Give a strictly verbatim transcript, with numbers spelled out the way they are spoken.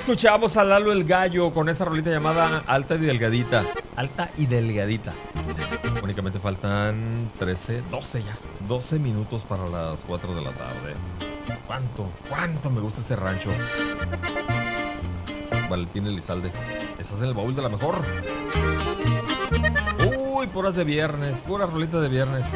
escuchamos a Lalo el Gallo con esa rolita llamada Alta y Delgadita. Alta y Delgadita. Únicamente faltan trece, doce ya. doce minutos para las cuatro de la tarde. ¿Cuánto, cuánto me gusta este rancho? Valentín Elizalde. Estás en el baúl de la mejor. Uy, puras de viernes. Pura rolita de viernes.